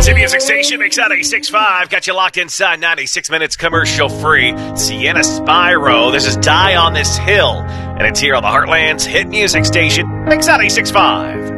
It's a music station, Mix out 86.5. Got you locked inside 96 minutes commercial free. Sienna Spyro. This is Die on This Hill. And it's here on the Heartland's hit music station, Mix out 86.5.